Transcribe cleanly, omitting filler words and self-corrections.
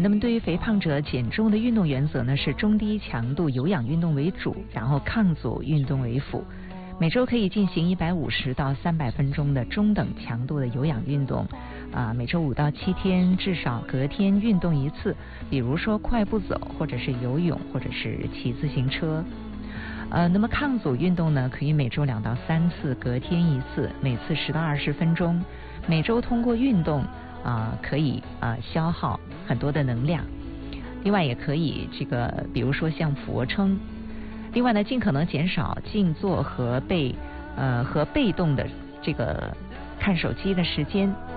那么对于肥胖者减重的运动原则呢，是中低强度有氧运动为主，然后抗阻运动为辅。每周可以进行150到300分钟的中等强度的有氧运动，每周5到7天，至少隔天运动一次，比如说快步走，或者是游泳，或者是骑自行车。那么抗阻运动呢，可以每周2到3次，隔天一次，每次10到20分钟。每周通过运动可以消耗很多的能量。另外也可以比如说像俯卧撑。另外呢，尽可能减少静坐和被动的看手机的时间，